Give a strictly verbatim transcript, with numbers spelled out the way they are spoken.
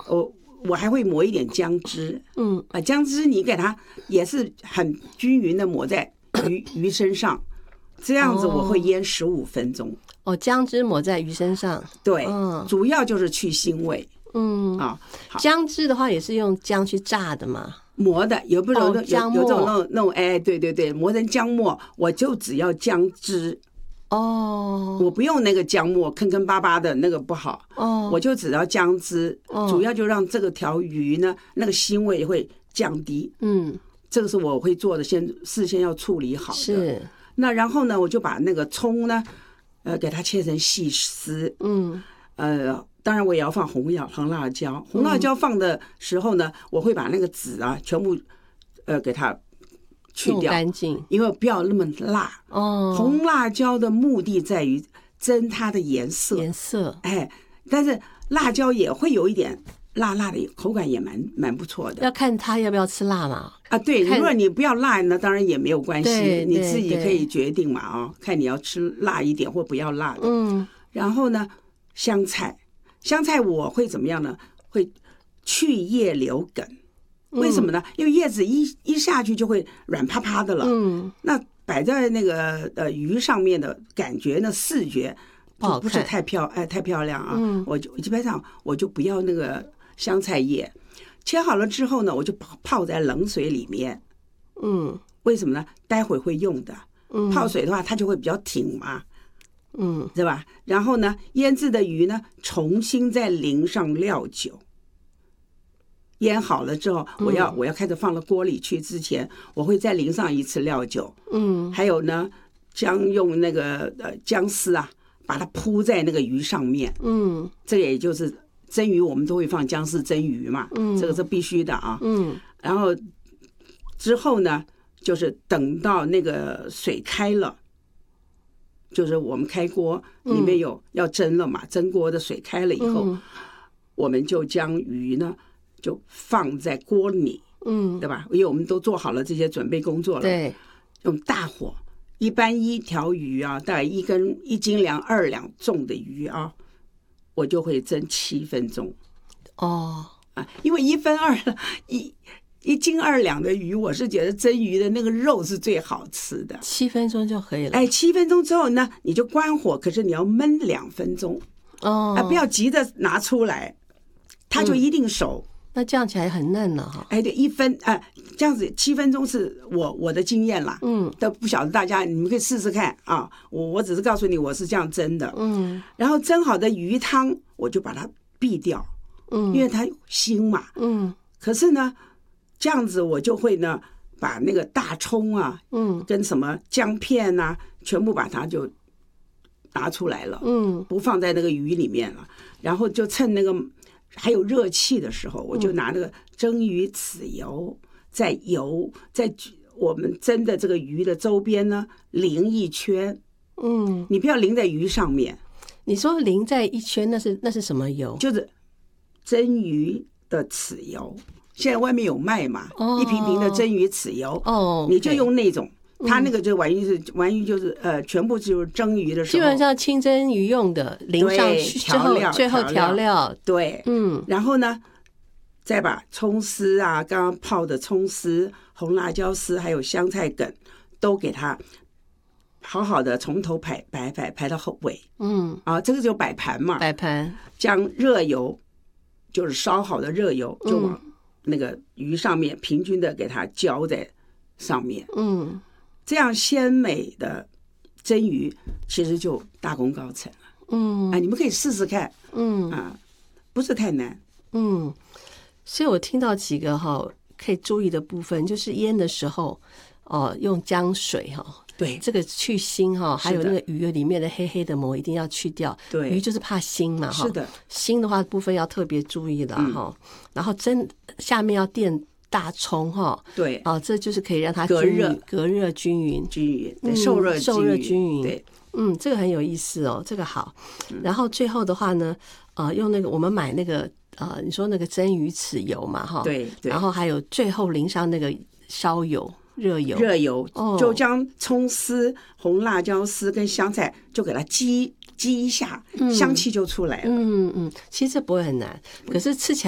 我我还会抹一点姜汁，嗯啊，姜汁你给它也是很均匀的抹在鱼鱼身上，这样子我会腌十五分钟。 哦，姜汁抹在鱼身上， 对，嗯、主要就是去腥味。 嗯啊，姜汁的话也是用姜去炸的嘛， 磨的，有不有、哦、有有这种那种那种哎，对对对，磨成姜末，我就只要姜汁。哦，我不用那个姜末坑坑巴巴的那个不好，哦，我就只要姜汁，哦，主要就让这个条鱼呢那个腥味会降低。嗯，这个是我会做的，先事先要处理好的。是，那然后呢，我就把那个葱呢，呃，给它切成细丝。嗯，呃，当然我也要放红药红辣椒，红辣椒放的时候呢，嗯、我会把那个籽啊全部，呃，给它。去掉干净， 因为不要那么辣。哦，红辣椒的目的在于增它的颜色， 颜色， 哎，但是辣椒也会有一点辣辣的口感，也蛮蛮不错的。 要看他要不要吃辣嘛。 啊，对，如果你不要辣，那当然也没有关系，你自己可以决定嘛。啊，看你要吃辣一点或不要辣的。嗯，然后呢，香菜，香菜我会怎么样呢？会去叶留梗。为什么呢？因为叶子一一下去就会软趴趴的了。嗯，那摆在那个呃鱼上面的感觉呢，视觉就不是太漂哎太漂亮啊。嗯，我就基本上我就不要那个香菜叶，切好了之后呢，我就泡泡在冷水里面。嗯，为什么呢？待会会用的。嗯，泡水的话它就会比较挺嘛。嗯，对吧？然后呢，腌制的鱼呢，重新再淋上料酒。腌好了之后，我要、嗯、我要开始放到锅里去之前，我会再淋上一次料酒。嗯，还有呢，将用那个呃姜丝啊，把它铺在那个鱼上面。嗯，这个也就是蒸鱼，我们都会放姜丝蒸鱼嘛。嗯，这个是必须的啊。嗯，然后之后呢，就是等到那个水开了，就是我们开锅里面有、嗯、要蒸了嘛，蒸锅的水开了以后，嗯、我们就将鱼呢。就放在锅里，嗯，对吧？因为我们都做好了这些准备工作了， 对， 用大火，一般一条鱼啊，大概一根一斤两二两重的鱼啊，我就会蒸七分钟。哦，啊，因为一分二一一斤二两的鱼，我是觉得蒸鱼的那个肉是最好吃的， 七分钟就可以了。 哎，七分钟之后呢，你就关火，可是你要焖两分钟，哦，啊，不要急着拿出来，它就一定熟。嗯， 那这样起来很嫩了哈。 哎，对，一分啊、呃，这样子七分钟是我我的经验啦。嗯，都不晓得大家，你们可以试试看啊。我我只是告诉你我是这样蒸的。嗯，然后蒸好的鱼汤我就把它避掉。嗯，因为它腥嘛。嗯，可是呢，这样子我就会呢把那个大葱啊，嗯，跟什么姜片啊，全部把它就拿出来了。嗯，不放在那个鱼里面了，然后就趁那个。还有热气的时候，我就拿那个蒸鱼豉油，在油在我们蒸的这个鱼的周边呢淋一圈。嗯，你不要淋在鱼上面。 你说淋在一圈，那是那是什么油？ 就是蒸鱼的豉油，现在外面有卖嘛，哦、一瓶瓶的蒸鱼豉油。哦，你就用那种。它那个就完全是完全就是呃，全部就是蒸鱼的时候， 基本上清蒸鱼用的，淋上去之后，最后调料， 对，嗯，然后呢，再把葱丝啊，刚刚泡的葱丝、红辣椒丝，还有香菜梗，都给它好好的从头排排排排到后尾，嗯，啊，这个就摆盘嘛， 摆盘， 将热油就是烧好的热油就往那个鱼上面平均的给它浇在上面，嗯。这样鲜美的蒸鱼其实就大功告成了。嗯，啊，你们可以试试看。嗯，啊，不是太难。 嗯，所以我听到几个哈可以注意的部分，就是腌的时候，哦，用姜水哈， 对， 这个去腥哈，还有那个鱼里面的黑黑的膜一定要去掉。 对， 鱼就是怕腥嘛哈。 是的， 腥的话部分要特别注意了哈。嗯、然后蒸下面要垫。大葱哈， 对啊，这就是可以让它隔热、 隔热均匀、 均匀，对，受热受热均匀。 对， 嗯，这个很有意思哦，这个好。然后最后的话呢，呃，用那个我们买那个呃，你说那个蒸鱼豉油嘛，哈， 对对。 然后还有最后淋上那个烧油、热油、 热油，哦，就将葱丝、红辣椒丝跟香菜就给它激激一下，香气就出来了。 嗯嗯，其实这不会很难，可是吃起来。